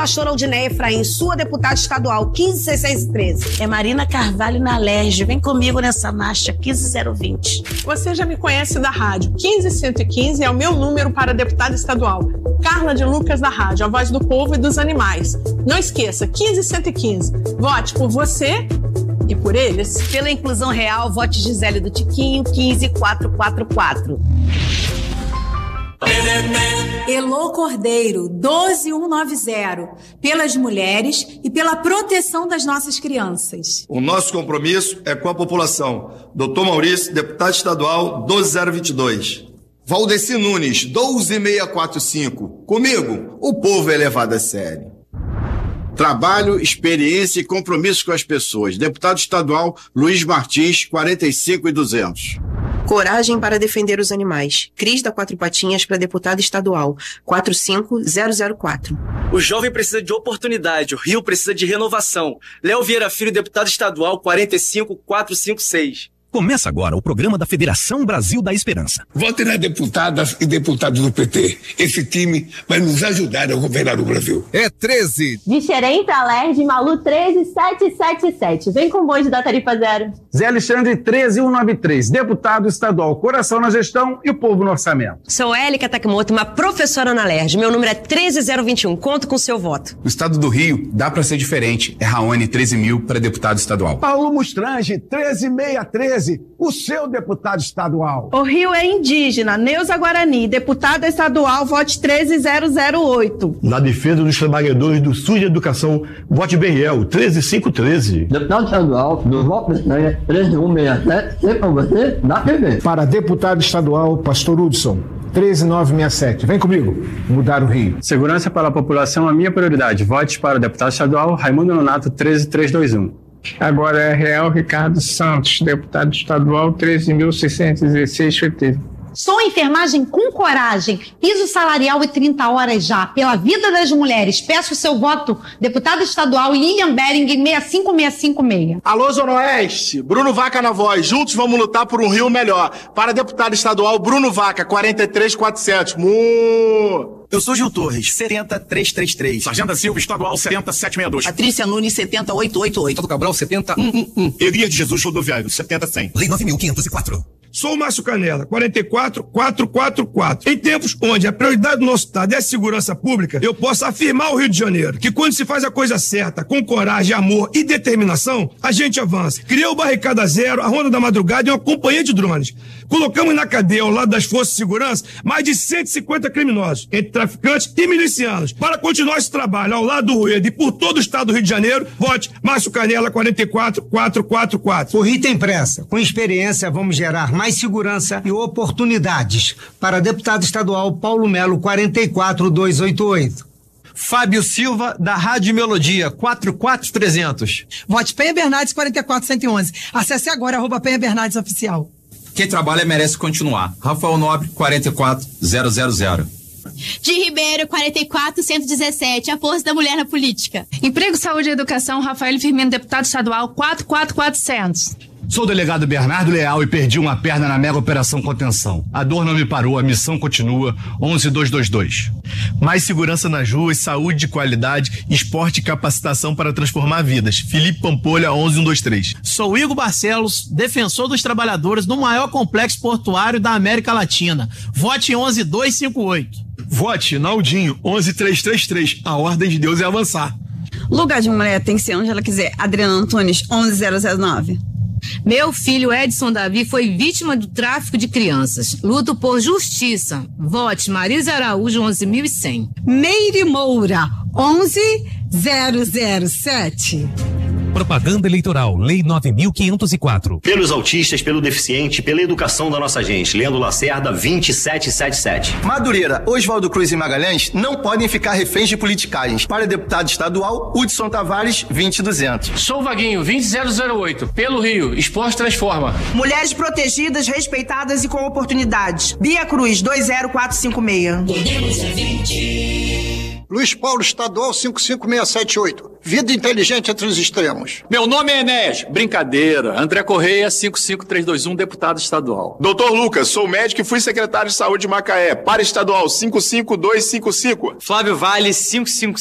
pastora Aldineia Efraim, sua deputada estadual, 15.613. É Marina Carvalho na Alerj. Vem comigo nessa marcha 15.020. Você já me conhece da rádio. 15.115 é o meu número para deputada estadual. Carla de Lucas da rádio, a voz do povo e dos animais. Não esqueça, 15.115. Vote por você e por eles. Pela inclusão real, vote Gisele do Tiquinho, 15.444. Elô Cordeiro, 12.190, pelas mulheres e pela proteção das nossas crianças. O nosso compromisso é com a população. Dr. Maurício, deputado estadual, 12.022. Valdeci Nunes, 12.645. Comigo, o povo é levado a sério. Trabalho, experiência e compromisso com as pessoas. Deputado estadual Luiz Martins, 45.200. Coragem para defender os animais. Cris da Quatro Patinhas para deputado estadual, 45004. O jovem precisa de oportunidade, o Rio precisa de renovação. Léo Vieira Filho, deputado estadual, 45456. Começa agora o programa da Federação Brasil da Esperança. Vote nas deputadas e deputados do PT. Esse time vai nos ajudar a governar o Brasil. É 13. De Xerém para Alerj, Malu 13777. Vem com o bonde da tarifa zero. Zé Alexandre 13193, deputado estadual, coração na gestão e o povo no orçamento. Sou Élica Takimoto, uma professora na Alerj. Meu número é 13021. Conto com seu voto. No estado do Rio, dá para ser diferente. É Raoni 13.000 para deputado estadual. Paulo Mustrange 13613. O seu deputado estadual. O Rio é indígena, Neuza Guarani, deputada estadual, vote 13008. Na defesa dos trabalhadores do SUS de Educação, vote Beriel, 13513. Deputado estadual do Voto Pestanha, 13167, sempre com você, na TV. Para deputado estadual, Pastor Hudson, 13967. Vem comigo, mudar o Rio. Segurança para a população é a minha prioridade. Vote para o deputado estadual Raimundo Nonato, 13321. Agora é Real Ricardo Santos, deputado estadual, 13.616, PT. Sou enfermagem com coragem, piso salarial e 30 horas já, pela vida das mulheres. Peço o seu voto, deputado estadual Lilian Bering, 65656. Alô, Zona Oeste, Bruno Vaca na voz, juntos vamos lutar por um Rio melhor. Para deputado estadual, Bruno Vaca, 43400. Eu sou Gil Torres, 70333. Sargento Silva, estadual, 70762. Patrícia Nunes, 70888. Todo Cabral, 70111. Elias de Jesus, rodoviário, 70100. Lei 9.504. Sou o Márcio Canela, 44444. Em tempos onde a prioridade do nosso estado é a segurança pública, eu posso afirmar ao Rio de Janeiro que quando se faz a coisa certa, com coragem, amor e determinação, a gente avança. Criou o Barricada Zero, a Ronda da Madrugada e uma companhia de drones. Colocamos na cadeia, ao lado das forças de segurança, mais de 150 criminosos, entre traficantes e milicianos. Para continuar esse trabalho ao lado do Rueda e por todo o estado do Rio de Janeiro, vote Márcio Canela, 44444. O Rio tem pressa. Com experiência, vamos gerar mais segurança e oportunidades. Para deputado estadual Paulo Melo, 44288. Fábio Silva, da Rádio Melodia, 44300. Vote Penha Bernardes, 44111. Acesse agora, @Penha Bernardes Oficial. Quem trabalha merece continuar. Rafael Nobre, 44000. De Ribeiro, 44117, a força da mulher na política. Emprego, Saúde e Educação, Rafael Firmino, deputado estadual, 44400. Sou o delegado Bernardo Leal e perdi uma perna na mega operação contenção. A dor não me parou, a missão continua, 11222. Mais segurança nas ruas, saúde de qualidade, esporte e capacitação para transformar vidas. Felipe Pampolha, 11123. Sou Igor Barcelos, defensor dos trabalhadores no maior complexo portuário da América Latina. Vote 11258. Vote Naldinho, 11333. A ordem de Deus é avançar. Lugar de mulher tem que ser onde ela quiser. Adriana Antunes, 11009. Meu filho Edson Davi foi vítima do tráfico de crianças. Luto por justiça. Vote Marisa Araújo, 11.100. Meire Moura, 11007. Propaganda eleitoral, Lei 9.504. Pelos autistas, pelo deficiente, pela educação da nossa gente. Leandro Lacerda, 2777. Madureira, Oswaldo Cruz e Magalhães não podem ficar reféns de politicagens. Para deputado estadual, Hudson Tavares, 20200. Sou Vaguinho, 20008. Pelo Rio, Esporte Transforma. Mulheres protegidas, respeitadas e com oportunidades. Bia Cruz, 20456. Podemos é 20. Luiz Paulo, estadual, 55678. Vida inteligente entre os extremos. Meu nome é Enéas. Brincadeira. André Correia, 55321, deputado estadual. Doutor Lucas, sou médico e fui secretário de saúde de Macaé. Para estadual, 55255. Flávio Vale, 555.